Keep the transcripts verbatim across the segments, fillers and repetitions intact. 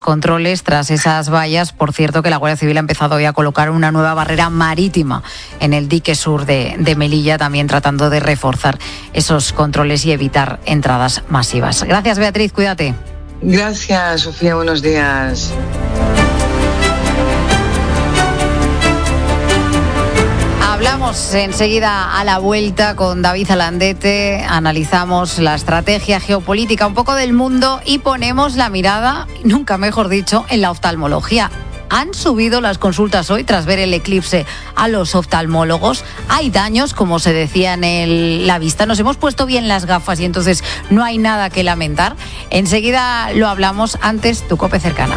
controles tras esas vallas. Por cierto, que la Guardia Civil ha empezado hoy a colocar una nueva barrera marítima en el dique sur de, de Melilla, también tratando de reforzar esos controles y evitar entradas masivas. Gracias, Beatriz, cuídate. Gracias, Sofía, buenos días. Hablamos enseguida a la vuelta con David Alandete, analizamos la estrategia geopolítica un poco del mundo y ponemos la mirada, nunca mejor dicho, en la oftalmología. Han subido las consultas hoy tras ver el eclipse a los oftalmólogos. Hay daños, como se decía en el, la vista. Nos hemos puesto bien las gafas y entonces no hay nada que lamentar. Enseguida lo hablamos. Antes, tu COPE cercana.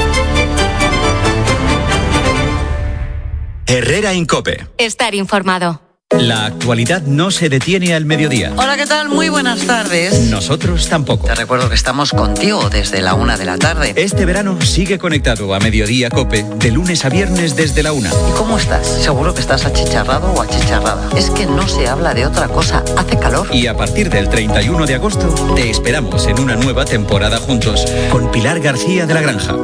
Herrera Incope. Estar informado. La actualidad no se detiene al mediodía. Hola, ¿qué tal? Muy buenas tardes. Nosotros tampoco. Te recuerdo que estamos contigo desde la una de la tarde. Este verano sigue conectado a Mediodía Cope de lunes a viernes desde la una. ¿Y cómo estás? Seguro que estás achicharrado o achicharrada. Es que no se habla de otra cosa. Hace calor. Y a partir del treinta y uno de agosto te esperamos en una nueva temporada juntos con Pilar García de la Granja.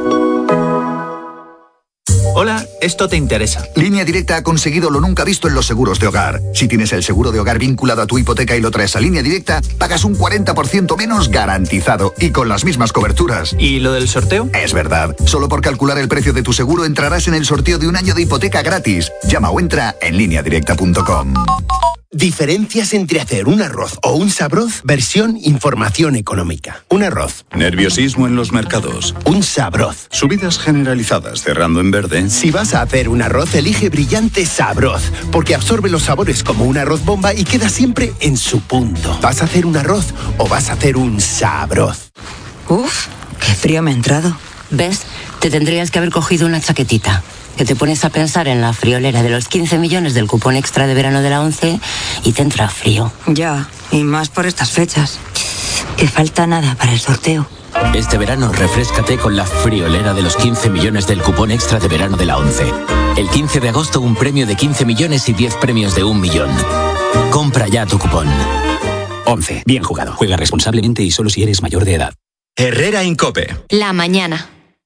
Hola, esto te interesa. Línea Directa ha conseguido lo nunca visto en los seguros de hogar. Si tienes el seguro de hogar vinculado a tu hipoteca y lo traes a Línea Directa, pagas un cuarenta por ciento menos garantizado y con las mismas coberturas. ¿Y lo del sorteo? Es verdad. Solo por calcular el precio de tu seguro entrarás en el sorteo de un año de hipoteca gratis. Llama o entra en línea directa punto com. Diferencias entre hacer un arroz o un sabroz, versión información económica. Un arroz. Nerviosismo en los mercados. Un sabroz. Subidas generalizadas, cerrando en verde. Si vas a hacer un arroz, elige Brillante Sabroz, porque absorbe los sabores como un arroz bomba y queda siempre en su punto. ¿Vas a hacer un arroz o vas a hacer un sabroz? Uf, qué frío me ha entrado. ¿Ves? Te tendrías que haber cogido una chaquetita. Que te pones a pensar en la friolera de los quince millones del cupón extra de verano de la ONCE y te entra frío. Ya, y más por estas fechas. Que falta nada para el sorteo. Este verano refréscate con la friolera de los quince millones del cupón extra de verano de la ONCE. El quince de agosto un premio de quince millones y diez premios de un millón. Compra ya tu cupón. ONCE. Bien jugado. Juega responsablemente y solo si eres mayor de edad. Herrera Incope. La mañana.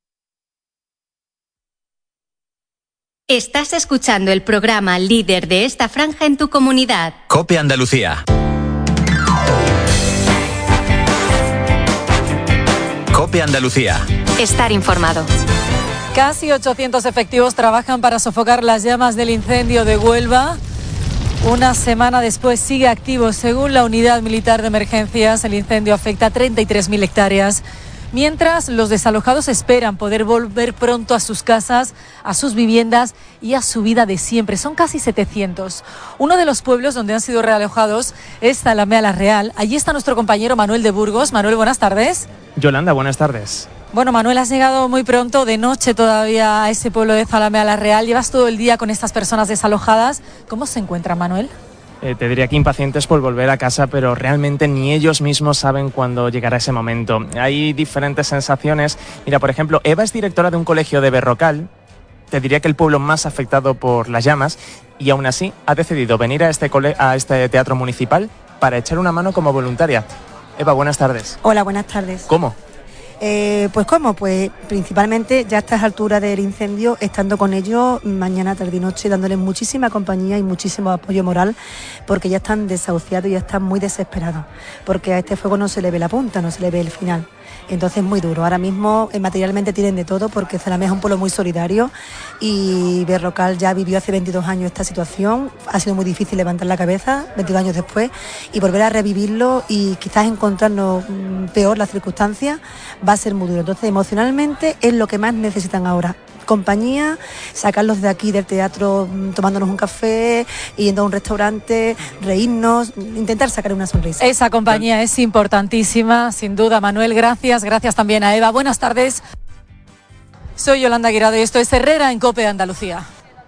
Estás escuchando el programa líder de esta franja en tu comunidad. Cope Andalucía. Cope Andalucía. Estar informado. Casi ochocientos efectivos trabajan para sofocar las llamas del incendio de Huelva. Una semana después sigue activo. Según la Unidad Militar de Emergencias, el incendio afecta a treinta y tres mil hectáreas. Mientras los desalojados esperan poder volver pronto a sus casas, a sus viviendas y a su vida de siempre. Son casi setecientos. Uno de los pueblos donde han sido realojados es Zalamea la Real. Allí está nuestro compañero Manuel de Burgos. Manuel, buenas tardes. Yolanda, buenas tardes. Bueno, Manuel, has llegado muy pronto, de noche todavía, a ese pueblo de Zalamea la Real. Llevas todo el día con estas personas desalojadas. ¿Cómo se encuentran, Manuel? Eh, te diría que impacientes por volver a casa, pero realmente ni ellos mismos saben cuándo llegará ese momento. Hay diferentes sensaciones. Mira, por ejemplo, Eva es directora de un colegio de Berrocal. Te diría que el pueblo más afectado por las llamas, y aún así ha decidido venir a este, cole- a este teatro municipal para echar una mano como voluntaria. Eva, buenas tardes. Hola, buenas tardes. ¿Cómo? Eh, pues cómo, pues principalmente ya a estas alturas del incendio, estando con ellos mañana, tarde y noche, dándoles muchísima compañía y muchísimo apoyo moral, porque ya están desahuciados y ya están muy desesperados, porque a este fuego no se le ve la punta, no se le ve el final. Entonces es muy duro. Ahora mismo eh, materialmente tienen de todo, porque Zalamea es un pueblo muy solidario y Berrocal ya vivió hace veintidós años esta situación. Ha sido muy difícil levantar la cabeza veintidós años después y volver a revivirlo y quizás encontrarnos mm, peor las circunstancias va a ser muy duro. Entonces emocionalmente es lo que más necesitan ahora. Compañía, sacarlos de aquí del teatro tomándonos un café, yendo a un restaurante, reírnos, intentar sacar una sonrisa. Esa compañía es importantísima, sin duda. Manuel, gracias. Gracias también a Eva. Buenas tardes. Soy Yolanda Guirado y esto es Herrera en COPE Andalucía.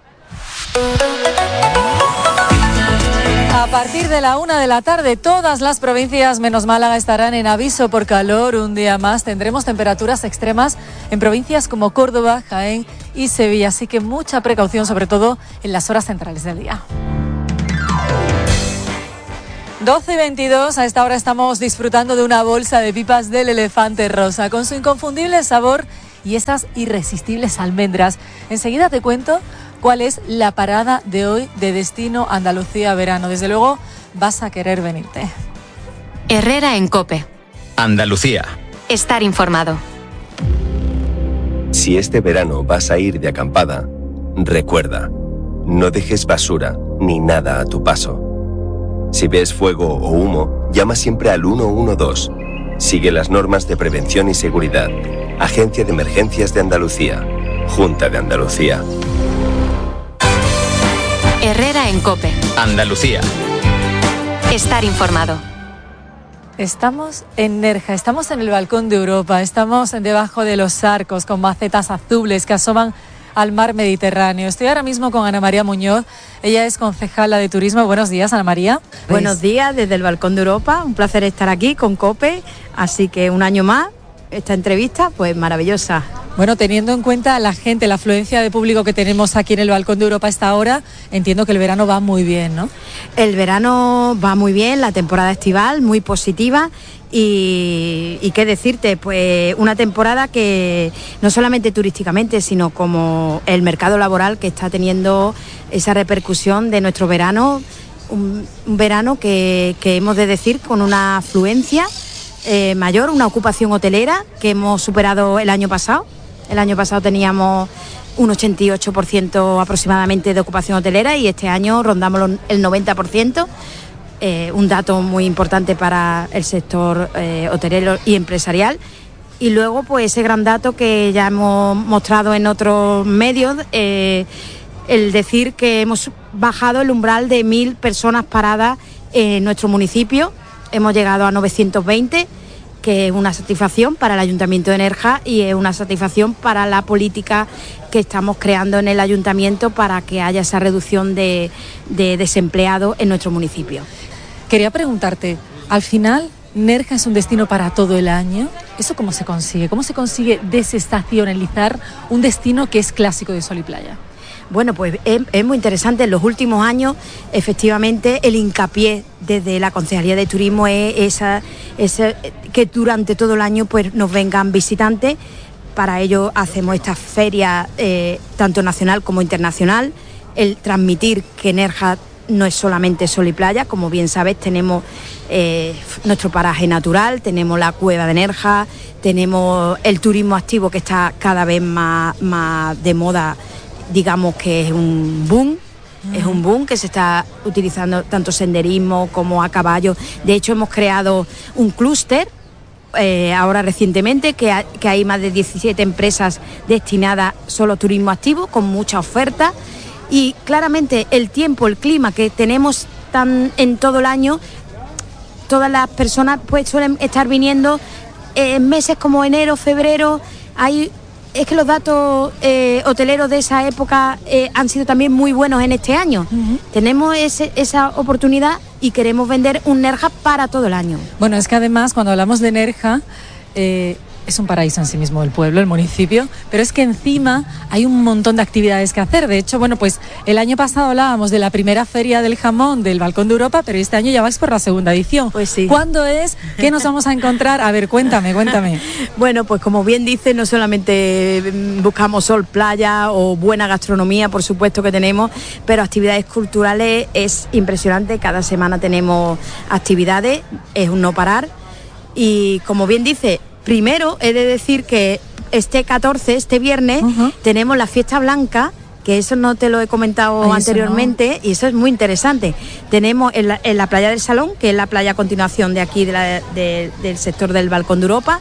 A partir de la una de la tarde, todas las provincias menos Málaga estarán en aviso por calor. Un día más tendremos temperaturas extremas en provincias como Córdoba, Jaén y Sevilla. Así que mucha precaución, sobre todo en las horas centrales del día. doce y veintidós, a esta hora estamos disfrutando de una bolsa de pipas del Elefante Rosa. Con su inconfundible sabor y esas irresistibles almendras. Enseguida te cuento cuál es la parada de hoy de Destino Andalucía Verano. Desde luego vas a querer venirte. Herrera en COPE. Andalucía. Estar informado. Si este verano vas a ir de acampada, recuerda, no dejes basura ni nada a tu paso. Si ves fuego o humo, llama siempre al uno uno dos. Sigue las normas de prevención y seguridad. Agencia de Emergencias de Andalucía. Junta de Andalucía. Herrera en COPE. Andalucía. Estar informado. Estamos en Nerja, estamos en el balcón de Europa, estamos debajo de los arcos con macetas azules que asoman al mar Mediterráneo. Estoy ahora mismo con Ana María Muñoz, ella es concejala de turismo. Buenos días, Ana María. Buenos días desde el balcón de Europa, un placer estar aquí con COPE, así que un año más, esta entrevista pues maravillosa. Bueno, teniendo en cuenta la gente, la afluencia de público que tenemos aquí en el balcón de Europa a esta hora, entiendo que el verano va muy bien, ¿no? El verano va muy bien, la temporada estival muy positiva y, y qué decirte, pues una temporada que no solamente turísticamente, sino como el mercado laboral que está teniendo esa repercusión de nuestro verano, un, un verano que, que hemos de decir con una afluencia eh, mayor, una ocupación hotelera que hemos superado el año pasado. El año pasado teníamos un ochenta y ocho por ciento aproximadamente de ocupación hotelera y este año rondamos el noventa por ciento, eh, un dato muy importante para el sector eh, hotelero y empresarial. Y luego pues ese gran dato que ya hemos mostrado en otros medios, eh, el decir que hemos bajado el umbral de mil personas paradas en nuestro municipio, hemos llegado a novecientos veinte, que es una satisfacción para el Ayuntamiento de Nerja y es una satisfacción para la política que estamos creando en el Ayuntamiento para que haya esa reducción de, de desempleados en nuestro municipio. Quería preguntarte, al final, ¿Nerja es un destino para todo el año? ¿Eso cómo se consigue? ¿Cómo se consigue desestacionalizar un destino que es clásico de sol y playa? Bueno, pues es, es muy interesante. En los últimos años, efectivamente, el hincapié desde la Concejalía de Turismo es esa, esa, que durante todo el año pues nos vengan visitantes. Para ello hacemos esta feria eh, tanto nacional como internacional. El transmitir que Nerja no es solamente sol y playa, como bien sabes, tenemos eh, nuestro paraje natural, tenemos la cueva de Nerja, tenemos el turismo activo que está cada vez más, más de moda. Digamos que es un boom, uh-huh. es un boom que se está utilizando tanto senderismo como a caballo. De hecho, hemos creado un clúster eh, ahora recientemente que, ha, que hay más de diecisiete empresas destinadas solo a turismo activo con mucha oferta y claramente el tiempo, el clima que tenemos tan en todo el año, todas las personas pues suelen estar viniendo en meses como enero, febrero. Hay Es que los datos eh, hoteleros de esa época eh, han sido también muy buenos en este año. Uh-huh. Tenemos ese, esa oportunidad y queremos vender un Nerja para todo el año. Bueno, es que además cuando hablamos de Nerja, eh, es un paraíso en sí mismo el pueblo, el municipio, pero es que encima hay un montón de actividades que hacer. De hecho, bueno, pues el año pasado hablábamos de la primera feria del jamón del Balcón de Europa, pero este año ya vais por la segunda edición. Pues sí. ¿Cuándo es? ¿Qué nos vamos a encontrar? A ver, cuéntame, cuéntame. Bueno, pues como bien dices, no solamente buscamos sol, playa o buena gastronomía, por supuesto que tenemos, pero actividades culturales es impresionante. Cada semana tenemos actividades, es un no parar. Y como bien dice, primero he de decir que este catorce, este viernes, uh-huh. tenemos la fiesta blanca, que eso no te lo he comentado Ay, anteriormente, no. y eso es muy interesante. Tenemos en la, en la playa del Salón, que es la playa a continuación de aquí, de la, de, del sector del Balcón de Europa.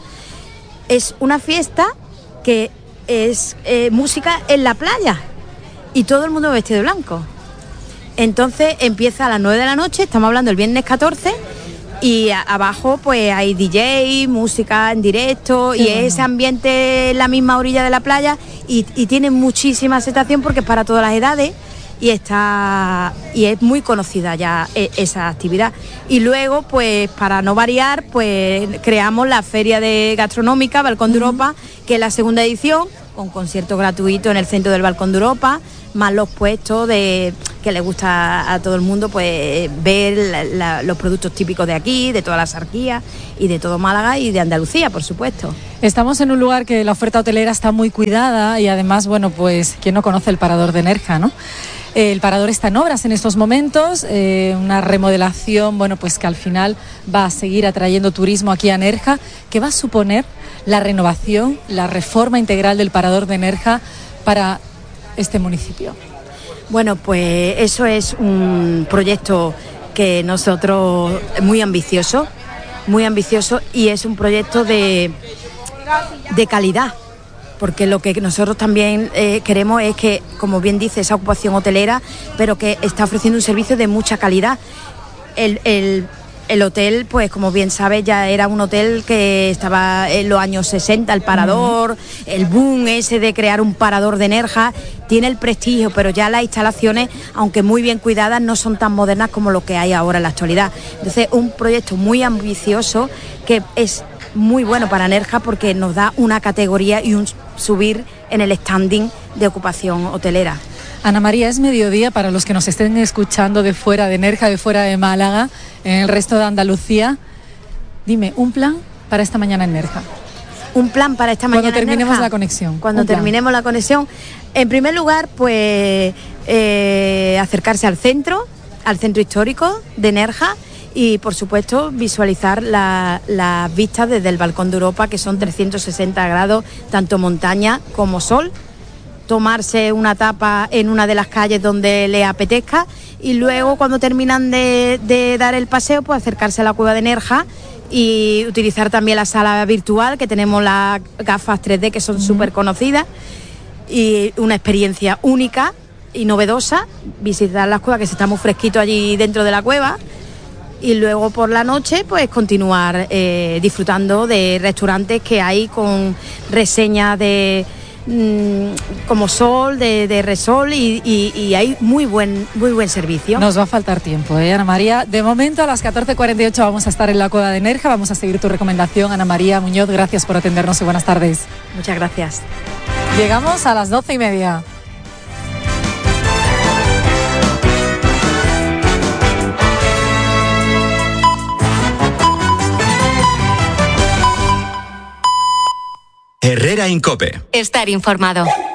Es una fiesta que es eh, música en la playa y todo el mundo vestido de blanco. Entonces empieza a las nueve de la noche, estamos hablando el viernes catorce, y a, abajo pues hay D J, música en directo. Qué y bueno. Es ese ambiente en la misma orilla de la playa y, y tiene muchísima aceptación porque es para todas las edades y está y es muy conocida ya esa actividad. Y luego pues para no variar pues creamos la feria de gastronómica Balcón de uh-huh. Europa, que es la segunda edición, con conciertos gratuitos en el centro del Balcón de Europa, más los puestos de que le gusta a todo el mundo pues ver la, la, los productos típicos de aquí, de todas las arquías y de todo Málaga y de Andalucía, por supuesto. Estamos en un lugar que la oferta hotelera está muy cuidada y además, bueno, pues ¿quién no conoce el Parador de Nerja, no? El Parador está en obras en estos momentos, eh, una remodelación, bueno, pues que al final va a seguir atrayendo turismo aquí a Nerja. ¿Qué va a suponer la renovación, la reforma integral del Parador de Nerja para este municipio? Bueno, pues eso es un proyecto que nosotros, muy ambicioso, muy ambicioso y es un proyecto de, de calidad. Porque lo que nosotros también eh, queremos es que, como bien dice, esa ocupación hotelera, pero que está ofreciendo un servicio de mucha calidad. El, el, el hotel, pues como bien sabes, ya era un hotel que estaba en los años sesenta, el Parador, uh-huh. el boom ese de crear un Parador de Nerja, tiene el prestigio, pero ya las instalaciones, aunque muy bien cuidadas, no son tan modernas como lo que hay ahora en la actualidad. Entonces, un proyecto muy ambicioso que es muy bueno para Nerja porque nos da una categoría y un subir en el standing de ocupación hotelera. Ana María, es mediodía para los que nos estén escuchando de fuera de Nerja, de fuera de Málaga, en el resto de Andalucía. Dime, un plan para esta mañana en Nerja. Un plan para esta mañana Cuando terminemos en Nerja, la conexión. Cuando terminemos la conexión. En primer lugar, pues eh, acercarse al centro, al centro histórico de Nerja. Y, por supuesto, visualizar las la vistas desde el Balcón de Europa, que son trescientos sesenta grados, tanto montaña como sol. Tomarse una tapa en una de las calles donde le apetezca y luego, cuando terminan de, de dar el paseo, pues acercarse a la cueva de Nerja y utilizar también la sala virtual, que tenemos las gafas tres D, que son súper conocidas, y una experiencia única y novedosa, visitar las cuevas, que se está muy fresquito allí dentro de la cueva. Y luego por la noche pues continuar eh, disfrutando de restaurantes que hay con reseñas de mmm, como Sol, de, de Resol y, y, y hay muy buen muy buen servicio. Nos va a faltar tiempo, ¿eh, Ana María? De momento a las catorce cuarenta y ocho vamos a estar en la cueva de Nerja, vamos a seguir tu recomendación. Ana María Muñoz, gracias por atendernos y buenas tardes. Muchas gracias. Llegamos a las doce y media. Herrera Incope. Estar informado.